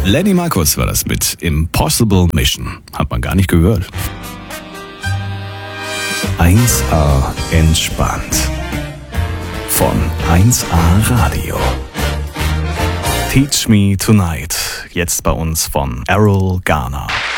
Lenny Marcus war das mit Impossible Mission. Hat man gar nicht gehört. 1A entspannt. Von 1A Radio. Teach Me Tonight. Jetzt bei uns von Errol Garner.